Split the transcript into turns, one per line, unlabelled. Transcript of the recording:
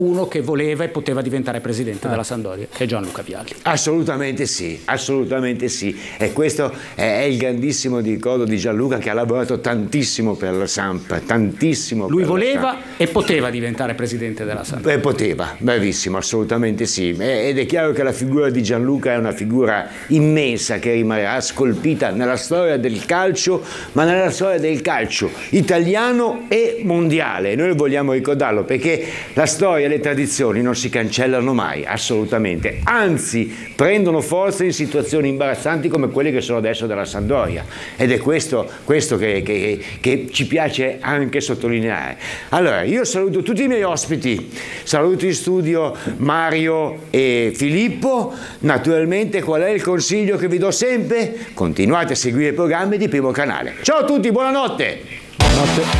uno che voleva e poteva diventare presidente della Sampdoria, che è Gianluca Vialli.
Assolutamente sì, assolutamente sì. E questo è il grandissimo ricordo di Gianluca, che ha lavorato tantissimo per la Samp, tantissimo.
Lui voleva e poteva diventare presidente della Sampdoria.
Poteva, bravissimo, assolutamente sì. Ed è chiaro che la figura di Gianluca è una figura immensa che rimarrà scolpita nella storia del calcio, ma nella storia del calcio italiano e mondiale. Noi vogliamo ricordarlo perché la storia, le tradizioni non si cancellano mai, assolutamente, anzi prendono forza in situazioni imbarazzanti come quelle che sono adesso della Sampdoria, ed è questo che ci piace anche sottolineare. Allora, io saluto tutti i miei ospiti, saluto in studio Mario e Filippo. Naturalmente, qual è il consiglio che vi do sempre? Continuate a seguire i programmi di Primo Canale. Ciao a tutti, buonanotte!
Buonanotte.